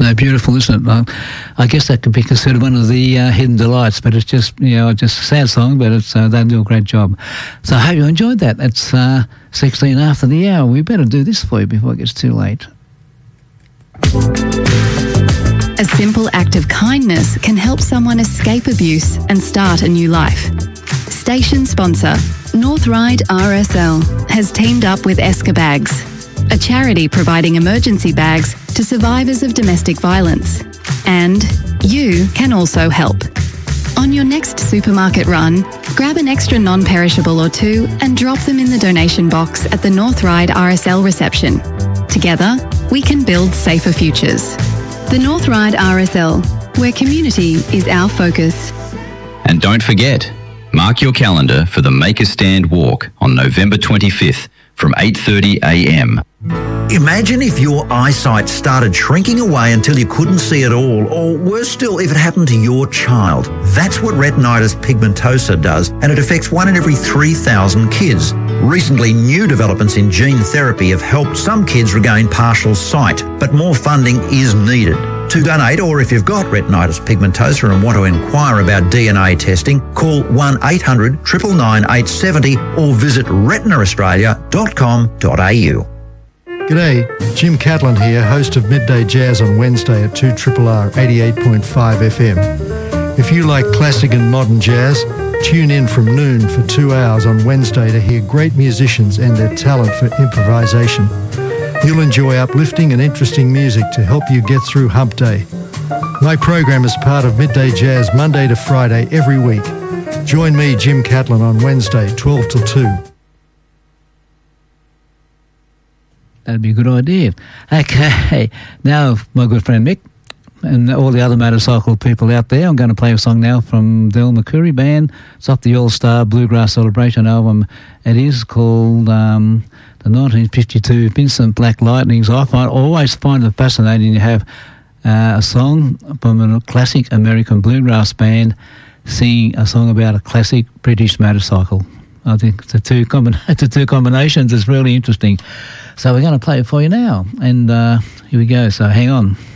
beautiful, isn't it? I guess that could be considered one of the hidden delights, but it's just, just a sad song, but it's they do a great job. So I hope you enjoyed that. It's 16 after the hour. We better do this for you before it gets too late. A simple act of kindness can help someone escape abuse and start a new life. Station sponsor, North Ryde RSL, has teamed up with Esker Bags, a charity providing emergency bags to survivors of domestic violence. And you can also help. On your next supermarket run, grab an extra non-perishable or two and drop them in the donation box at the North Ryde RSL reception. Together, we can build safer futures. The North Ryde RSL, where community is our focus. And don't forget, mark your calendar for the Make a Stand walk on November 25th from 8:30am. Imagine if your eyesight started shrinking away until you couldn't see at all, or worse still, if it happened to your child. That's what retinitis pigmentosa does, and it affects 1 in every 3,000 kids. Recently, new developments in gene therapy have helped some kids regain partial sight, but more funding is needed. To donate, or if you've got retinitis pigmentosa and want to inquire about DNA testing, call 1-800 999 870 or visit retinaaustralia.com.au. G'day, Jim Catlin here, host of Midday Jazz on Wednesday at 2RRR 88.5 FM. If you like classic and modern jazz, tune in from noon for 2 hours on Wednesday to hear great musicians and their talent for improvisation. You'll enjoy uplifting and interesting music to help you get through Hump Day. My program is part of Midday Jazz Monday to Friday every week. Join me, Jim Catlin, on Wednesday, 12 till 2. That'd be a good idea. Okay, now my good friend Mick and all the other motorcycle people out there, I'm going to play a song now from Del McCoury Band. It's off the All-Star Bluegrass Celebration album. It is called the 1952 Vincent Black Lightnings. I always find it fascinating to have a song from a classic American bluegrass band singing a song about a classic British motorcycle. I think the two combinations is really interesting. So we're going to play it for you now, and here we go. So hang on.